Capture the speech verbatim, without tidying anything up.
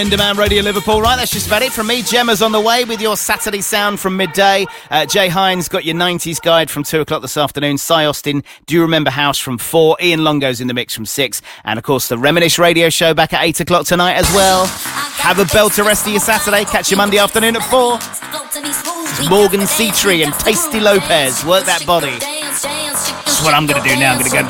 In Demand Radio Liverpool. Right, that's just about it from me. Gemma's on the way with your Saturday sound from midday. Uh, Jay Hines got your nineties guide from two o'clock this afternoon. Cy Austin, Do You Remember House from four. Ian Longo's in the mix from six. And, of course, the Reminisce radio show back at eight o'clock tonight as well. Have a belter rest of your Saturday. Catch you Monday afternoon at four. It's Morgan Seatree and Tasty Lopez. Work that body. That's what I'm going to do now. I'm going to go